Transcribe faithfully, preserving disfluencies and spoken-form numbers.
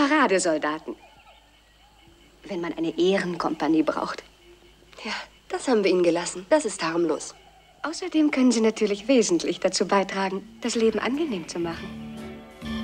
Paradesoldaten. Wenn man eine Ehrenkompanie braucht. Ja, das haben wir Ihnen gelassen. Das ist harmlos. Außerdem können Sie natürlich wesentlich dazu beitragen, das Leben angenehm zu machen.